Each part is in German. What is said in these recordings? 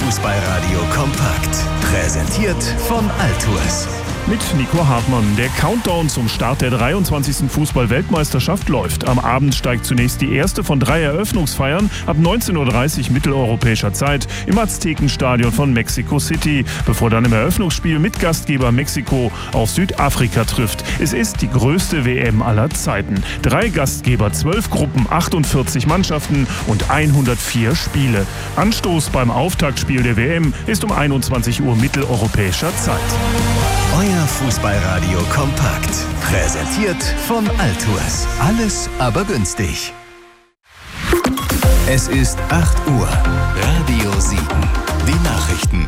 Fußballradio kompakt. Präsentiert von Altours. Mit Nico Hartmann. Der Countdown zum Start der 23. Fußball-Weltmeisterschaft läuft. Am Abend steigt zunächst die erste von 3 Eröffnungsfeiern ab 19.30 Uhr mitteleuropäischer Zeit im Aztekenstadion von Mexico City, bevor dann im Eröffnungsspiel mit Gastgeber Mexiko auf Südafrika trifft. Es ist die größte WM aller Zeiten. 3 Gastgeber, 12 Gruppen, 48 Mannschaften und 104 Spiele. Anstoß beim Auftaktspiel der WM ist um 21 Uhr mitteleuropäischer Zeit. Euer Fußballradio kompakt. Präsentiert von Altours. Alles aber günstig. Es ist 8 Uhr. Radio Siegen. Die Nachrichten.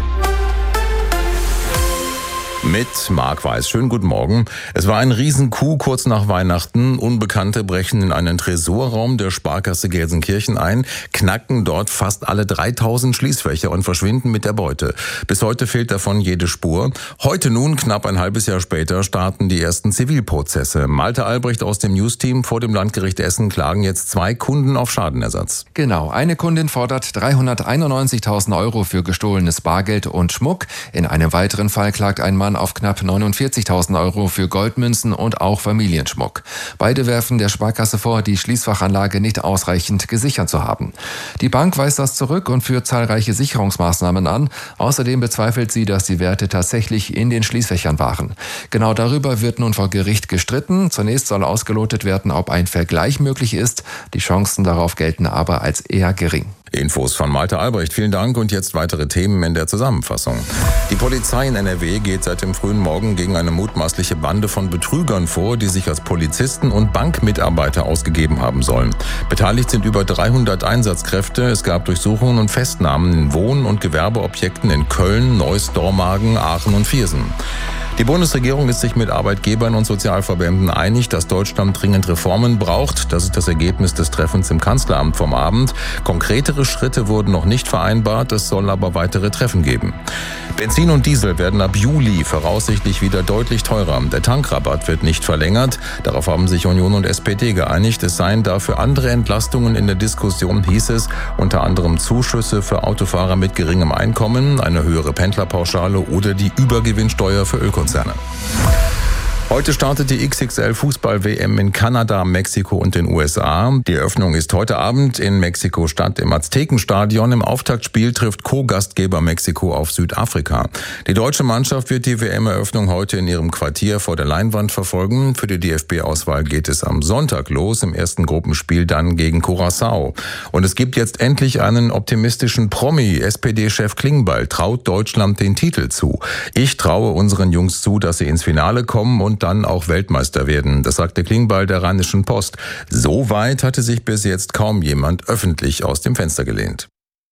Mit Marc Weiß. Schönen guten Morgen. Es war ein Riesencoup kurz nach Weihnachten. Unbekannte brechen in einen Tresorraum der Sparkasse Gelsenkirchen ein, knacken dort fast alle 3000 Schließfächer und verschwinden mit der Beute. Bis heute fehlt davon jede Spur. Heute nun, knapp ein halbes Jahr später, starten die ersten Zivilprozesse. Malte Albrecht aus dem News-Team vor dem Landgericht Essen klagen jetzt 2 Kunden auf Schadenersatz. Genau, eine Kundin fordert 391.000 Euro für gestohlenes Bargeld und Schmuck. In einem weiteren Fall klagt ein Mann auf knapp 49.000 Euro für Goldmünzen und auch Familienschmuck. Beide werfen der Sparkasse vor, die Schließfachanlage nicht ausreichend gesichert zu haben. Die Bank weist das zurück und führt zahlreiche Sicherungsmaßnahmen an. Außerdem bezweifelt sie, dass die Werte tatsächlich in den Schließfächern waren. Genau darüber wird nun vor Gericht gestritten. Zunächst soll ausgelotet werden, ob ein Vergleich möglich ist. Die Chancen darauf gelten aber als eher gering. Infos von Malte Albrecht. Vielen Dank und jetzt weitere Themen in der Zusammenfassung. Die Polizei in NRW geht seit dem frühen Morgen gegen eine mutmaßliche Bande von Betrügern vor, die sich als Polizisten und Bankmitarbeiter ausgegeben haben sollen. Beteiligt sind über 300 Einsatzkräfte. Es gab Durchsuchungen und Festnahmen in Wohn- und Gewerbeobjekten in Köln, Neuss, Dormagen, Aachen und Viersen. Die Bundesregierung ist sich mit Arbeitgebern und Sozialverbänden einig, dass Deutschland dringend Reformen braucht. Das ist das Ergebnis des Treffens im Kanzleramt vom Abend. Konkretere Schritte wurden noch nicht vereinbart, es soll aber weitere Treffen geben. Benzin und Diesel werden ab Juli voraussichtlich wieder deutlich teurer. Der Tankrabatt wird nicht verlängert. Darauf haben sich Union und SPD geeinigt. Es seien dafür andere Entlastungen in der Diskussion, hieß es. Unter anderem Zuschüsse für Autofahrer mit geringem Einkommen, eine höhere Pendlerpauschale oder die Übergewinnsteuer für Ölkonzerne. Heute startet die XXL-Fußball-WM in Kanada, Mexiko und den USA. Die Eröffnung ist heute Abend in Mexiko-Stadt im Aztekenstadion. Im Auftaktspiel trifft Co-Gastgeber Mexiko auf Südafrika. Die deutsche Mannschaft wird die WM-Eröffnung heute in ihrem Quartier vor der Leinwand verfolgen. Für die DFB-Auswahl geht es am Sonntag los, im ersten Gruppenspiel dann gegen Curaçao. Und es gibt jetzt endlich einen optimistischen Promi. SPD-Chef Klingbeil traut Deutschland den Titel zu. Ich traue unseren Jungs zu, dass sie ins Finale kommen und dann auch Weltmeister werden. Das sagte Klingbeil der Rheinischen Post. So weit hatte sich bis jetzt kaum jemand öffentlich aus dem Fenster gelehnt.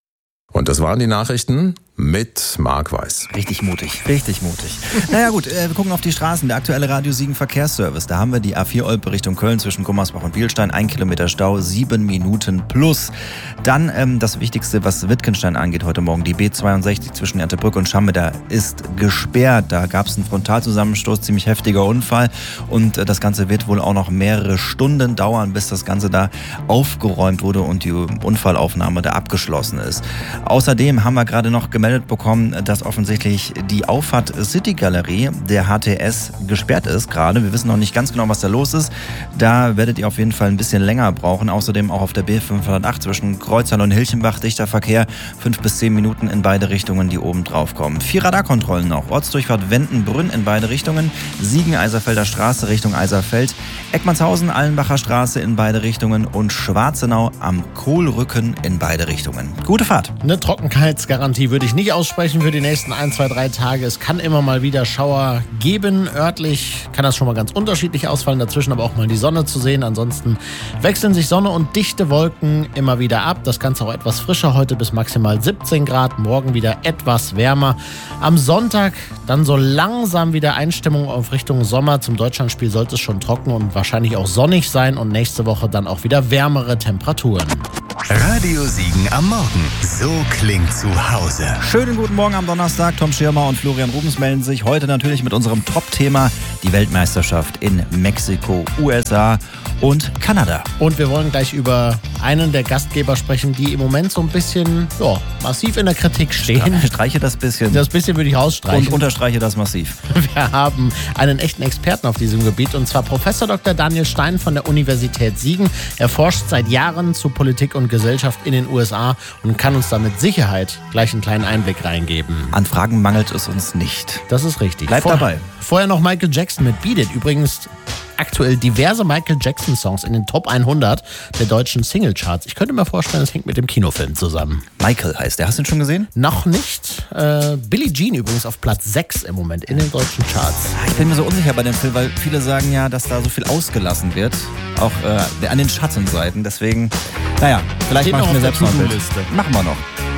Und das waren die Nachrichten mit Marc Weiß. Richtig mutig, richtig mutig. Naja gut, wir gucken auf die Straßen. Der aktuelle Radio Siegen Verkehrsservice. Da haben wir die A4 Olpe Richtung Köln zwischen Gummersbach und Bielstein. 1 Kilometer Stau, 7 Minuten plus. Dann das Wichtigste, was Wittgenstein angeht heute Morgen. Die B62 zwischen Ertebrück und Schammeter ist gesperrt. Da gab es einen Frontalzusammenstoß, ziemlich heftiger Unfall. Und das Ganze wird wohl auch noch mehrere Stunden dauern, bis das Ganze da aufgeräumt wurde und die Unfallaufnahme da abgeschlossen ist. Außerdem haben wir gerade noch gemeldet bekommen, dass offensichtlich die Auffahrt City Galerie der HTS gesperrt ist gerade. Wir wissen noch nicht ganz genau, was da los ist. Da werdet ihr auf jeden Fall ein bisschen länger brauchen. Außerdem auch auf der B508 zwischen Kreuztal und Hilchenbach dichter Verkehr. 5 bis 10 Minuten in beide Richtungen, die oben drauf kommen. 4 Radarkontrollen noch. Ortsdurchfahrt Wendenbrünn in beide Richtungen. Siegen, Eiserfelder Straße Richtung Eiserfeld. Eckmannshausen, Allenbacher Straße in beide Richtungen und Schwarzenau am Kohlrücken in beide Richtungen. Gute Fahrt. Eine Trockenheitsgarantie würde ich nicht aussprechen für die nächsten 1, 2, 3 Tage. Es kann immer mal wieder Schauer geben. Örtlich kann das schon mal ganz unterschiedlich ausfallen. Dazwischen aber auch mal die Sonne zu sehen. Ansonsten wechseln sich Sonne und dichte Wolken immer wieder ab. Das Ganze auch etwas frischer heute bis maximal 17 Grad. Morgen wieder etwas wärmer. Am Sonntag dann so langsam wieder Einstimmung auf Richtung Sommer. Zum Deutschlandspiel sollte es schon trocken und wahrscheinlich auch sonnig sein. Und nächste Woche dann auch wieder wärmere Temperaturen. Radio Siegen am Morgen. So klingt zu Hause. Schönen guten Morgen am Donnerstag. Tom Schirmer und Florian Rubens melden sich heute natürlich mit unserem Top-Thema, die Weltmeisterschaft in Mexiko, USA und Kanada. Und wir wollen gleich über einen der Gastgeber sprechen, die im Moment so ein bisschen massiv in der Kritik stehen. Streiche das bisschen. Das bisschen würde ich rausstreichen. Und unterstreiche das massiv. Wir haben einen echten Experten auf diesem Gebiet, und zwar Professor Dr. Daniel Stein von der Universität Siegen. Er forscht seit Jahren zu Politik und Gesellschaft in den USA und kann uns da mit Sicherheit gleich einen kleinen Einblick reingeben. An Fragen mangelt es uns nicht. Das ist richtig. Bleibt dabei. Vorher noch Michael Jackson mit Beat It. Übrigens aktuell diverse Michael Jackson-Songs in den Top 100 der deutschen Singlecharts. Ich könnte mir vorstellen, es hängt mit dem Kinofilm zusammen. Michael heißt der. Hast du ihn schon gesehen? Noch nicht. Billie Jean übrigens auf Platz 6 im Moment in den deutschen Charts. Ich bin mir so unsicher bei dem Film, weil viele sagen ja, dass da so viel ausgelassen wird. Auch an den Schattenseiten. Deswegen, vielleicht mache ich mir selbst noch ein Bild. Machen wir noch.